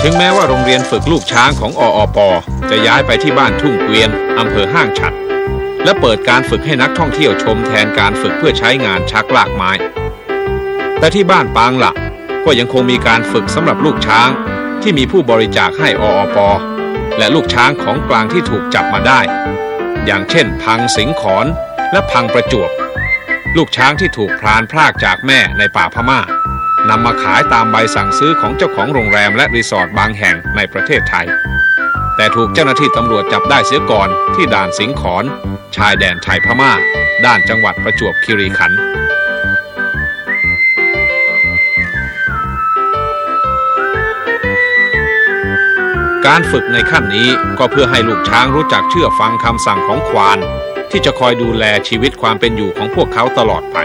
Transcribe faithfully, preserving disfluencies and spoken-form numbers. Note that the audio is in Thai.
ถึงแม้ว่าโรงเรียนฝึกลูกช้างของออป.จะย้ายไปที่บ้านทุ่งเกวียนอำเภอห้างฉัตรและเปิดการฝึกให้นักท่องเที่ยวชมแทนการฝึกเพื่อใช้งานชักลากไม้แต่ที่บ้านปางหละก็ยังคงมีการฝึกสำหรับลูกช้างที่มีผู้บริจาคให้ออป.และลูกช้างของกลางที่ถูกจับมาได้อย่างเช่นพังสิงขอนและพังประจวบลูกช้างที่ถูกพรานพรากจากแม่ในป่าพม่านำมาขายตามใบสั่งซื้อของเจ้าของโรงแรมและรีสอร์ทบางแห่งในประเทศไทยแต่ถูกเจ้าหน้าที่ตำรวจจับได้เสียก่อนที่ด่านสิงขอนชายแดนไทยพม่าด้านจังหวัดประจวบคีรีขันธ์การฝึกในขั้นนี้ก็เพื่อให้ลูกช้างรู้จักเชื่อฟังคำสั่งของควานที่จะคอยดูแลชีวิตความเป็นอยู่ของพวกเขาตลอดไป